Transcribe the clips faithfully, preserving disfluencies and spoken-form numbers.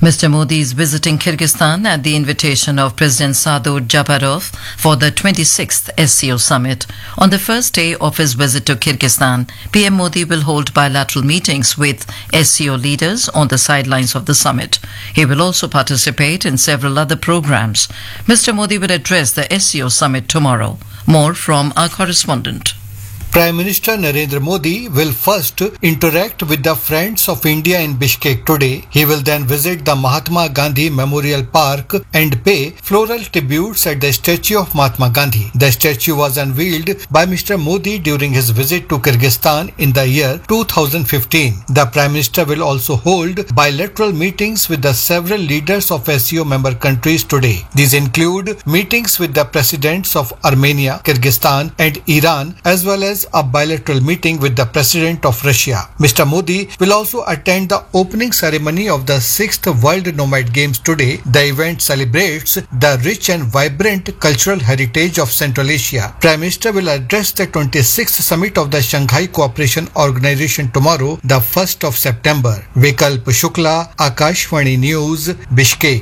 Mister Modi is visiting Kyrgyzstan at the invitation of President Sadur Japarov for the twenty-sixth S C O summit. On the first day of his visit to Kyrgyzstan, P M Modi will hold bilateral meetings with S C O leaders on the sidelines of the summit. He will also participate in several other programs. Mister Modi will address the S C O summit tomorrow. More from our correspondent. Prime Minister Narendra Modi will first interact with the Friends of India in Bishkek today. He will then visit the Mahatma Gandhi Memorial Park and pay floral tributes at the statue of Mahatma Gandhi. The statue was unveiled by Mister Modi during his visit to Kyrgyzstan in the year two thousand fifteen. The Prime Minister will also hold bilateral meetings with the several leaders of S C O member countries today. These include meetings with the presidents of Armenia, Kyrgyzstan and Iran, as well as a bilateral meeting with the President of Russia. Mister Modi will also attend the opening ceremony of the sixth World Nomad Games today. The event celebrates the rich and vibrant cultural heritage of Central Asia. Prime Minister will address the twenty-sixth summit of the Shanghai Cooperation Organization tomorrow, the first of September. Vikalp Shukla, Akashvani News, Bishkek.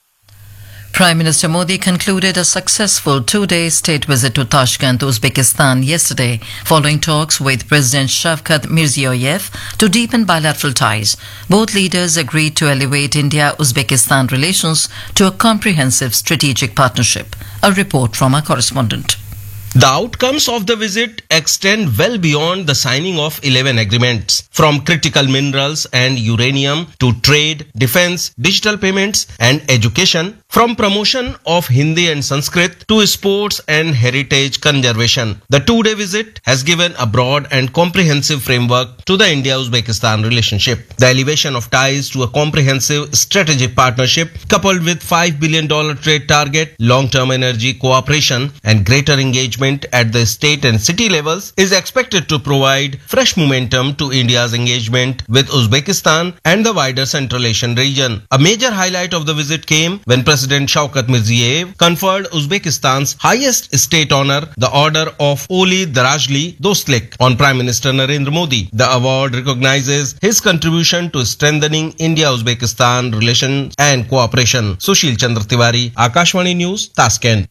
Prime Minister Modi concluded a successful two-day state visit to Tashkent, Uzbekistan yesterday, following talks with President Shavkat Mirziyoyev to deepen bilateral ties. Both leaders agreed to elevate India-Uzbekistan relations to a comprehensive strategic partnership. A report from our correspondent. The outcomes of the visit extend well beyond the signing of eleven agreements, from critical minerals and uranium to trade, defense, digital payments and education, from promotion of Hindi and Sanskrit to sports and heritage conservation. The two-day visit has given a broad and comprehensive framework to the India-Uzbekistan relationship. The elevation of ties to a comprehensive strategic partnership, coupled with five billion dollars trade target, long-term energy cooperation and greater engagement at the state and city levels, is expected to provide fresh momentum to India's engagement with Uzbekistan and the wider Central Asian region. A major highlight of the visit came when President Shavkat Mirziyoyev conferred Uzbekistan's highest state honor, the Order of Oli Darajli Dostlik, on Prime Minister Narendra Modi. The award recognizes his contribution to strengthening India-Uzbekistan relations and cooperation. Sushil Chandra Tiwari, Akashvani News, Tashkent.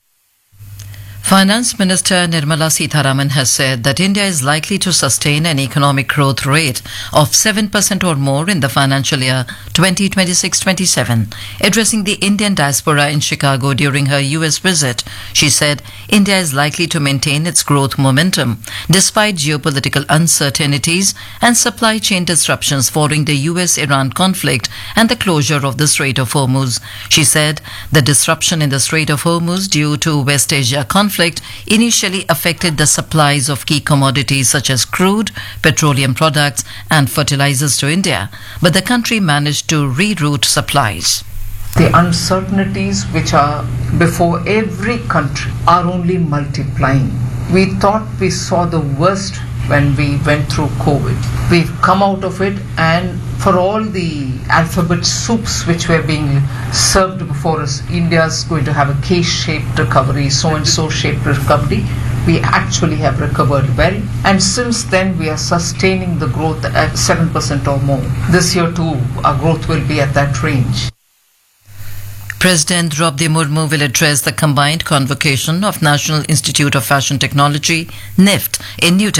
Finance Minister Nirmala Sitharaman has said that India is likely to sustain an economic growth rate of seven percent or more in the financial year twenty twenty-six twenty-seven. Addressing the Indian diaspora in Chicago during her U S visit, she said India is likely to maintain its growth momentum despite geopolitical uncertainties and supply chain disruptions following the U S Iran conflict and the closure of the Strait of Hormuz. She said the disruption in the Strait of Hormuz due to West Asia conflict initially affected the supplies of key commodities such as crude, petroleum products and fertilizers to India, but the country managed to reroute supplies. The uncertainties which are before every country are only multiplying. We thought we saw the worst when we went through COVID. We've come out of it, and for all the alphabet soups which were being served before us, India's going to have a K-shaped recovery, so-and-so shaped recovery. We actually have recovered well, and since then we are sustaining the growth at seven percent or more. This year too, our growth will be at that range. President Draupadi Murmu will address the combined convocation of National Institute of Fashion Technology, N I F T, in New